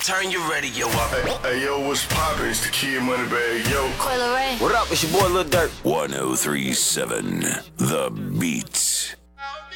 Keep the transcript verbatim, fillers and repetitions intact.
turn your radio up. Hey, hey, yo, what's poppin'? It's the Kid Moneybag, yo. Coil Ray. What up? It's your boy Lil Durk. one oh three point seven The Beat.